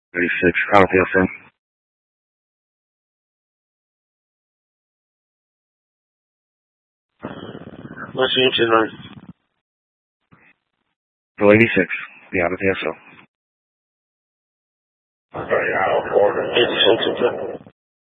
36, Auto TSO. What's your tonight? 286, the Auto TSO. Okay, I'll order 86.